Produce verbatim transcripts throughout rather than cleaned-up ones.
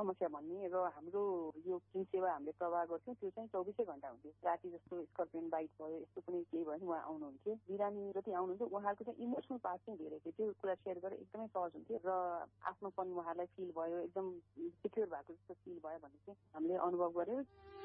समस्या भन्ने र हाम्रो यो जुन सेवा हामीले प्रवाह गर्थ्यौँ त्यो चाहिँ चौबिसै घण्टा हुन्थ्यो। राति जस्तो स्कर्पियन बाइट भयो यस्तो कुनै केही भयो उहाँ आउनुहुन्थ्यो। बिरामी जति आउनुहुन्थ्यो उहाँहरूको चाहिँ इमोसनल पार्ट चाहिँ धेरै थियो। त्यो कुरा सेयर गरेर एकदमै सहज हुन्थ्यो र आफ्नोपन उहाँलाई फिल भयो, एकदम सिक्योर भएको जस्तो फिल भयो भन्ने चाहिँ हामीले अनुभव गर्यौँ।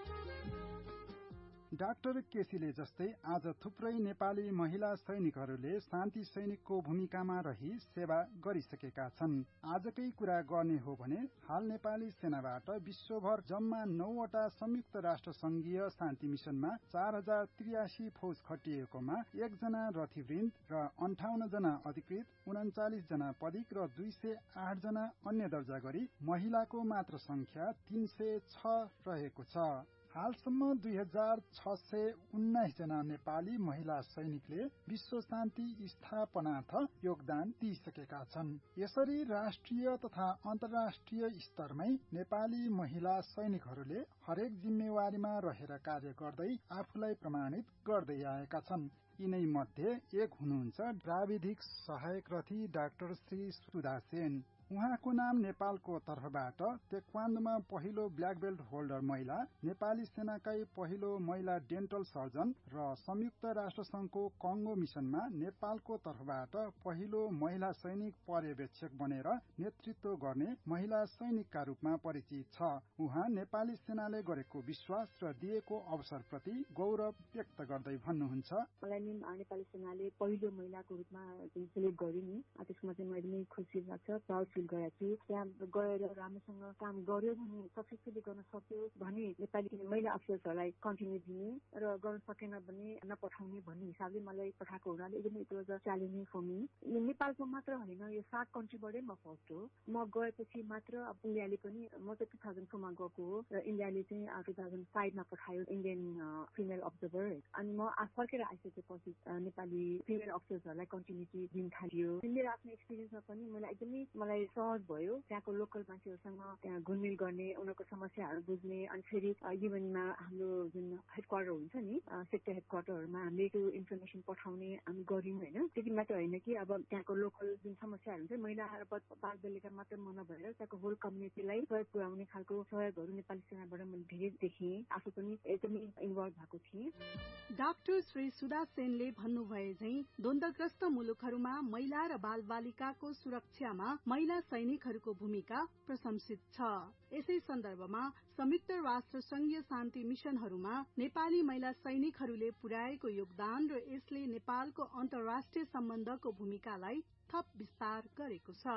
डाक्टर केसीले जस्तै आज थुप्रै नेपाली महिला सैनिकहरूले शान्ति सैनिकको भूमिकामा रही सेवा गरिसकेका छन्। आजकै कुरा गर्ने हो भने हाल नेपाली सेनाबाट विश्वभर जम्मा नौवटा संयुक्त राष्ट्र संघीय शान्ति मिशनमा चार हजार त्रियासी फौज खटिएकोमा एकजना रथीवृन्द र अन्ठाउन्न जना अधिकृत, उन्चालिस जना पदिक र दुई सय आठ जना अन्य दर्जा गरी महिलाको मात्र संख्या तीन सय छ रहेको छ। हालसम्म दुई हजार छ सय उन्नाइस जना नेपाली महिला सैनिकले विश्व शान्ति स्थापनार्थ योगदान दिइसकेका छन्। यसरी राष्ट्रिय तथा अन्तर्राष्ट्रिय स्तरमै नेपाली महिला सैनिकहरूले हरेक जिम्मेवारीमा रहेर कार्य गर्दै आफूलाई प्रमाणित गर्दै आएका छन्। यिनै मध्ये एक हुनुहुन्छ प्राविधिक सहायक रथी डाक्टर श्री सुधा सेन। उहाँको नाम नेपालको तर्फबाट तेक्वान्डोमा पहिलो ब्ल्याक बेल्ट होल्डर महिला, नेपाली सेनाकै पहिलो महिला डेन्टल सर्जन र संयुक्त राष्ट्र संघको कङ्गो मिशनमा नेपालको तर्फबाट पहिलो महिला सैनिक पर्यवेक्षक बनेर नेतृत्व गर्ने महिला सैनिकका रूपमा परिचित छ। उहाँ नेपाली सेनाले गरेको विश्वास र दिएको अवसरप्रति गौरव व्यक्त गर्दै भन्नुहुन्छ, मलाई नेपाली सेनाले पहिलो महिलाको रूपमा सिलेक्ट गर्यो नि, त्यसमा चाहिँ मैले खुसी लाग्छ, फिल गरेको छु। त्यहाँ गएर राम्रोसँग काम गर्यो भने, सक्सेसफुली गर्न सक्यो भने नेपाली महिला अफिसरहरूलाई कन्टिन्यू दिने र गर्न सकेन भने नपठाउने भन्ने हिसाबले मलाई पठाएको हुनाले एकदमै it was a challenging for me. यो नेपालको मात्र होइन, यो सात कन्ट्रीबाटै म फर्स्ट हो। म गएपछि मात्र अब इन्डियाले पनि, म चाहिँ टु थाउजन्ड फोरमा गएको हो र इन्डियाले चाहिँ टु थाउजन्ड फाइभमा पठायो इन्डियन फिमेल अब्जर्भर। अनि म फर्केर आइसकेपछि नेपाली फिमेल अफिसर्सहरूलाई कन्टिन्युटी दिन थालियो। मेरो आफ्नो एक्सपिरियन्समा पनि मलाई एकदमै मलाई सहज भयो त्यहाँको लोकल मान्छेहरूसँग त्यहाँ घुलमिल गर्ने, उनीहरूको समस्याहरू बुझ्ने। अनि फेरि युएनमा हाम्रो जुन हेडक्वार्टर हुन्छ नि, सेक्टर हेडक्वार्टरहरूमा हामीले त्यो इन्फर्मेसन पठाउने हामी गऱ्यौँ होइन। त्यति मात्र होइन कि अब त्यहाँको लोकल जुन समस्याहरू हुन्छ, महिला र बाल बालिका मात्र म नभएर त्यहाँको होल कम्युनिटीलाई सहयोग पुर्याउने खालको सहयोगहरू नेपाली सेनाबाट मैले धेरै देखेँ। आफू पनि एकदमै इन्भल्भ भएको थिएँ। डाक्टर श्री सुधा सेनले भन्नुभए झै द्वन्द्वग्रस्त मुलुकहरूमा महिला र बाल बालिकाको सुरक्षामा महिला सैनिकहरूको भूमिका प्रशंसित छ। यसै सन्दर्भमा संयुक्त राष्ट्र संघीय शान्ति मिशनहरूमा नेपाली महिला सैनिकहरूले पुर्याएको योगदान र यसले नेपालको अन्तर्राष्ट्रिय सम्बन्धको भूमिकालाई थप विस्तार गरेको छ।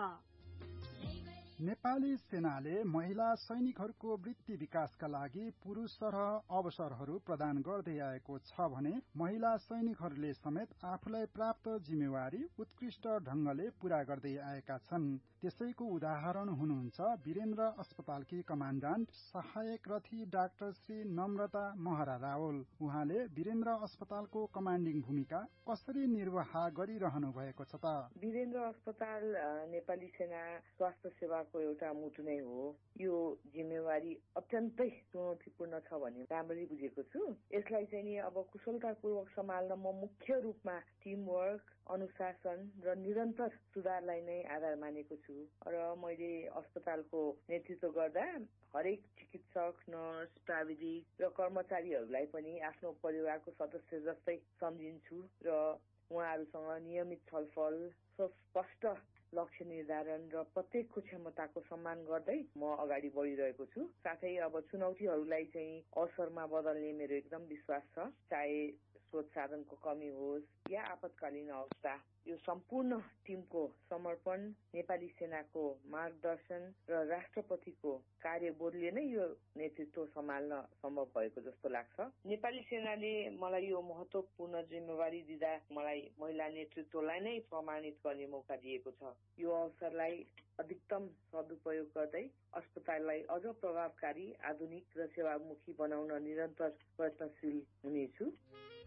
नेपाली सेनाले महिला सैनिकहरूको वृत्ति विकासका लागि पुरुषसरह अवसरहरू प्रदान गर्दै आएको छ भने महिला सैनिकहरूले समेत आफूलाई प्राप्त जिम्मेवारी उत्कृष्ट ढंगले पूरा गर्दै आएका छन्। त्यसैको उदाहरण हुनुहुन्छ वीरेन्द्र अस्पतालकी कमाण्डान्ट सहायक रथी डाक्टर श्री नम्रता महरा रावल। उहाँले वीरेन्द्र अस्पतालको कमाण्डिङ भूमिका कसरी निर्वाह गरिरहनु भएको छ त? वीरेन्द्र अस्पताल नेपाली सेना स्वास्थ्य सेवा को एउटा मुटु नै हो। यो जिम्मेवारी अत्यन्तै चुनौतीपूर्ण छ भन्ने राम्ररी बुझेको छु। यसलाई चाहिँ नि अब कुशलतापूर्वक सम्हाल्न म मुख्य रूपमा टिमवर्क, अनुशासन र निरन्तर सुधारलाई नै आधार मानेको छु। र मैले अस्पतालको नेतृत्व गर्दा हरेक चिकित्सक, नर्स, प्राविधिक र कर्मचारीहरूलाई पनि आफ्नो परिवारको सदस्य जस्तै सम्झिन्छु र उहाँहरूसँग नियमित छलफल, स्पष्ट लक्ष्य निर्धारण र प्रत्येकको क्षमताको सम्मान गर्दै म अगाडि बढिरहेको छु। साथै अब चुनौतीहरूलाई चाहिँ अवसरमा बदल्ने मेरो एकदम विश्वास छ। चाहे स्रोत साधनको कमी होस् या आपतकालीन अवस्था, यो सम्पूर्ण टिमको समर्पण, नेपाली सेनाको मार्गदर्शन र राष्ट्रपतिको कार्यबोधले नै यो नेतृत्व सम्हाल्न सम्भव भएको जस्तो लाग्छ। नेपाली सेनाले मलाई यो महत्वपूर्ण जिम्मेवारी दिँदा मलाई महिला नेतृत्वलाई नै प्रमाणित गर्ने मौका दिएको छ। यो अवसरलाई अधिकतम सदुपयोग गर्दै अस्पताललाई अझ प्रभावकारी, आधुनिक र सेवामुखी बनाउन निरन्तर प्रयत्नशील हुनेछु।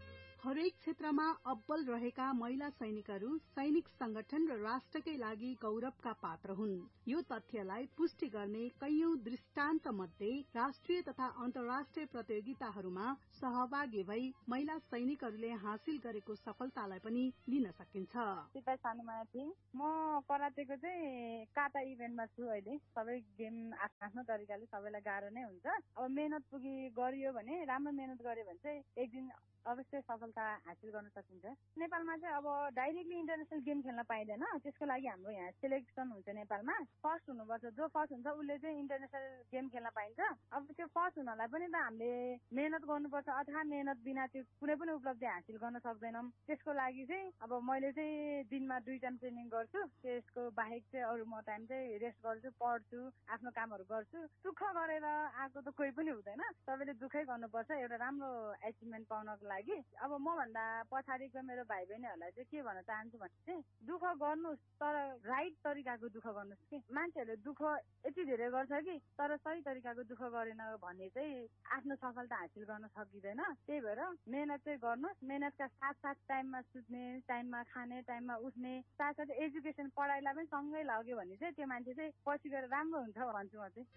हरेक क्षेत्रमा अब्बल रहेका महिला सैनिकहरू सैनिक संगठन र राष्ट्रकै लागि गौरवका पात्र हुन्। यो तथ्यलाई पुष्टि गर्ने कैयौं दृष्टान्त मध्ये राष्ट्रिय तथा अन्तर्राष्ट्रिय प्रतियोगिताहरूमा सहभागी भई महिला सैनिकहरूले हासिल गरेको सफलतालाई पनि लिन सकिन्छ। सिपाही सानुमाया थिङ, म करातेको चाहिँ काटा इभेन्टमा छु अहिले। सबै गेम आफ्नो आफ्नो तरिकाले सबैलाई गाह्रो नै हुन्छ। अब मेहनत पुगी गरियो भने, राम्रो मेहनत गर्यो भने चाहिँ एक दिन अवश्य सफलता हासिल गर्न सकिन्छ। नेपालमा चाहिँ अब डाइरेक्टली इन्टरनेसनल गेम खेल्न पाइँदैन। त्यसको लागि हाम्रो यहाँ सिलेक्सन हुन्छ नेपालमा। फर्स्ट हुनुपर्छ, जो फर्स्ट हुन्छ उसले चाहिँ इन्टरनेसनल गेम खेल्न पाइन्छ। अब त्यो फर्स्ट हुनलाई पनि त हामीले मेहनत गर्नुपर्छ। अथाह मेहनत बिना त्यो कुनै पनि उपलब्धि हासिल गर्न सक्दैनौँ। त्यसको लागि चाहिँ अब मैले चाहिँ दिनमा दुई टाइम ट्रेनिङ गर्छु। त्यसको बाहेक चाहिँ अरू म टाइम चाहिँ रेस्ट गर्छु, पढ्छु, आफ्नो कामहरू गर्छु। दुःख गरेर आएको त कोही पनि हुँदैन। सबैले दुःखै गर्नुपर्छ एउटा राम्रो एचिभमेन्ट पाउनको लागि। अब म भन्दा पछाडिको मेरो भाइ बहिनीहरूलाई चाहिँ के भन्न चाहन्छु भने चाहिँ दुःख गर्नुहोस्, तर राइट तरिकाको दुःख गर्नुहोस् कि। मान्छेहरूले दुःख यति धेरै गर्छ कि तर सही तरिकाको दुःख गरेन भने चाहिँ आफ्नो सफलता हासिल गर्न सकिँदैन। त्यही भएर मेहनत चाहिँ गर्नुहोस्। मेहनतका साथसाथ टाइममा सुत्ने, टाइममा खाने, टाइममा उठ्ने, साथसाथै एजुकेसन पढाइलाई पनि सँगै लाग्यो भने चाहिँ त्यो मान्छे चाहिँ पछि गएर राम्रो हुन्छ भन्छु म चाहिँ।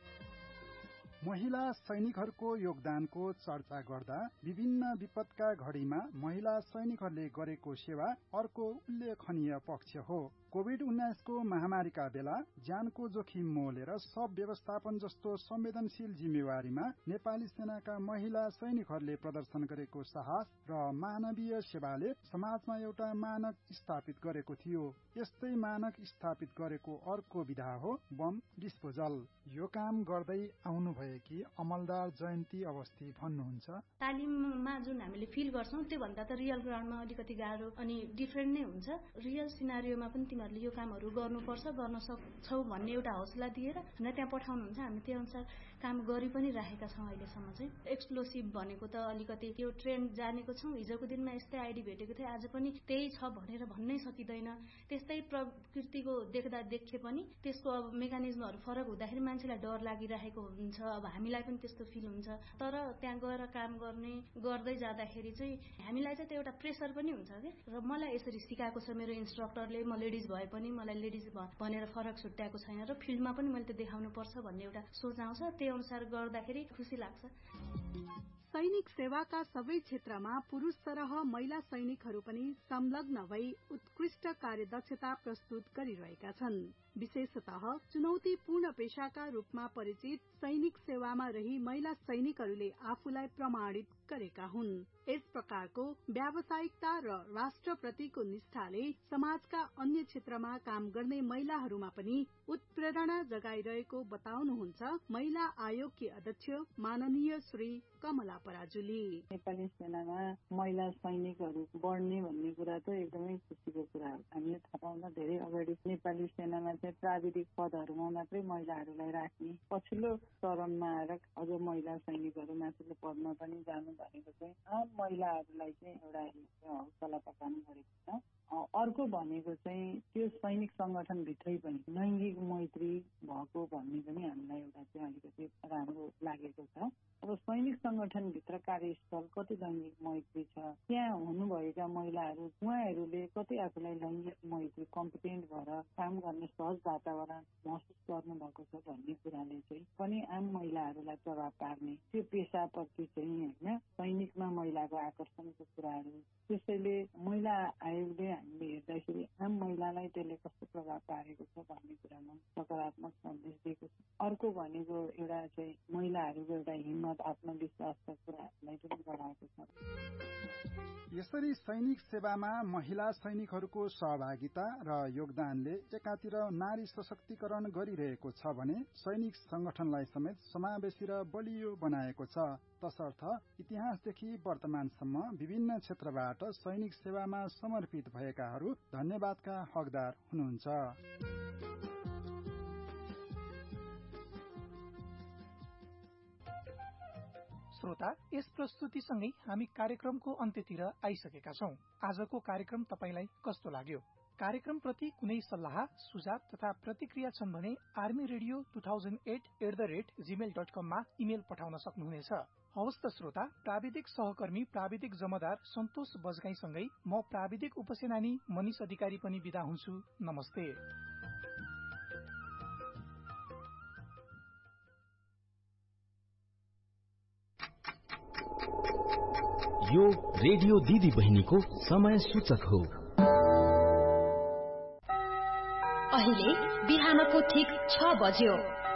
महिला सैनिकहरूको योगदानको चर्चा गर्दा विभिन्न विपदका घडीमा महिला सैनिकहरूले गरेको सेवा अर्को उल्लेखनीय पक्ष हो। कोभिड उन्नाइसको महामारीका बेला ज्यानको जोखिम मोलेर सब व्यवस्थापन जस्तो संवेदनशील जिम्मेवारीमा नेपाली सेनाका महिला सैनिकहरूले प्रदर्शन गरेको साहस र मानवीय सेवाले समाजमा एउटा मानक स्थापित गरेको थियो। यस्तै मानक स्थापित गरेको अर्को विधा हो बम डिस्पोजल। यो काम गर्दै आउनुभएकी अमलदार जयन्ती अवस्थी भन्नुहुन्छ, तालिममा जुन हामीले फिल गर्छौं त्यो भन्दा त रियल ग्राउन्डमा अलिकति गाह्रो अनि डिफरेन्ट नै हुन्छ। रियल सिनारियोमा पनि तिमीहरूले यो कामहरू गर्नुपर्छ, गर्न सक्छौ भन्ने एउटा हौसला दिएर हामीलाई त्यहाँ पठाउनुहुन्छ। हामी त्यो अनुसार काम गरि पनि राखेका छौं। अहिलेसम्म चाहिँ एक्सप्लोसिभ भनेको त अलिकति त्यो ट्रेन्ड जानेको छौं। हिजोको दिनमा यस्तै आइडी भेटेको थियो, आज पनि त्यही छ भनेर भन्नै सकिँदैन। त्यस्तै प्रकृतिको देख्दा देखे पनि त्यसको अब मेकानिजमहरू फरक हुँदाखेरि मान्छेलाई डर लागिरहेको हुन्छ। अब हामीलाई पनि त्यस्तो फिल हुन्छ। तर त्यहाँ गएर काम गर्ने गर्दै जाँदाखेरि चाहिँ हामीलाई चाहिँ त्यो एउटा प्रेसर पनि हुन्छ के। र मलाई यसरी सिकाएको छ मेरो इन्स्ट्रक्टरले। म लेडिज भए पनि मलाई लेडिज भनेर फरक छुट्याएको छैन र फिल्डमा पनि मैले त्यो देखाउनु पर्छ भन्ने एउटा सोच आउँछ। त्यो अनुसार गर्दाखेरि खुसी लाग्छ। सैनिक सेवाका सबै क्षेत्रमा पुरुष सरह महिला सैनिकहरू पनि संलग्न भई उत्कृष्ट कार्यदक्षता प्रस्तुत गरिरहेका छन्। विशेषतः चुनौतीपूर्ण पेशाका रूपमा परिचित सैनिक सेवामा रही महिला सैनिकहरूले आफूलाई प्रमाणित गरेका हुन्। यस प्रकारको व्यावसायिकता र राष्ट्रप्रतिको निष्ठाले समाजका अन्य क्षेत्रमा काम गर्ने महिलाहरूमा पनि उत्प्रेरणा जगाइरहेको बताउनुहुन्छ महिला आयोगकी अध्यक्ष माननीय श्री कमला पराजुली। नेपाली सेनामा महिला सैनिकहरू बढ्ने भन्ने कुरा त एकदमै खुसीको कुरा हो। हामीले थाहा पाउँदा धेरै अगाडि नेपाली सेनामा चाहिँ प्राविधिक पदहरूमा मात्रै महिलाहरूलाई राख्ने, पछिल्लो चरणमा आएर अझ महिला सैनिकहरू माथिल्लो पदमा पनि जानु भनेको चाहिँ आम महिलाहरूलाई चाहिँ एउटा हौसला पकाउनु परेको छ। अर्को भनेको चाहिँ त्यो सैनिक संगठनभित्रै पनि लैङ्गिक मैत्री भएको भन्ने पनि हामीलाई एउटा चाहिँ अलिकति राम्रो लागेको छ। अब सैनिक संगठनभित्र कार्यस्थल कति लैङ्गिक मैत्री छ, त्यहाँ हुनुभएका महिलाहरू उहाँहरूले कति आफूलाई लैङ्गिक मैत्री कम्पिटेन्ट भएर काम गर्ने सहज वातावरण महसुस गर्नुभएको छ भन्ने कुराले चाहिँ पनि आम महिलाहरूलाई प्रभाव पार्ने त्यो पेसाप्रति चाहिँ होइन सैनिकमा महिलाको आकर्षणको कुराहरू। त्यसैले महिला आयोगले हामीले हेर्दाखेरि आम महिलालाई त्यसले कस्तो प्रभाव पारेको छ भन्ने कुरामा सकारात्मक सन्देश दिएको छ। अर्को भनेको एउटा चाहिँ महिलाहरूको एउटा हिम्मत आत्मविश्वासका कुराहरूलाई पनि बढाएको छ। यसरी सैनिक सेवामा महिला सैनिकहरूको सहभागिता र योगदानले एकातिर नारी सशक्तिकरण गरिरहेको छ भने सैनिक संगठनलाई समेत समावेशी र बलियो बनाएको छ। तसर्थ इतिहासदेखि वर्तमानसम्म विभिन्न क्षेत्रबाट सैनिक सेवामा समर्पित भएकाहरू धन्यवादका हकदार हुनुहुन्छ। श्रोता, यस प्रस्तुतिसँगै हामी कार्यक्रमको अन्त्यतिर आइसकेका छौं। आजको कार्यक्रम तपाईलाई कस्तो लाग्यो? कार्यक्रमप्रति कुनै सल्लाह, सुझाव तथा प्रतिक्रिया छन् भने army radio two thousand at at the rate Gmail dot कममा इमेल पठाउन सक्नुहुनेछ। हवस् त श्रोता, प्राविधिक सहकर्मी प्राविधिक जमदार सन्तोष बजगाईसँगै म प्राविधिक उपसेनानी मनिष अधिकारी पनि बिदा हुन्छु। नमस्ते। यो रेडियो दिदी बहिनीको समय सूचक हो। अहिले बिहानको ठिक छ बज्यो।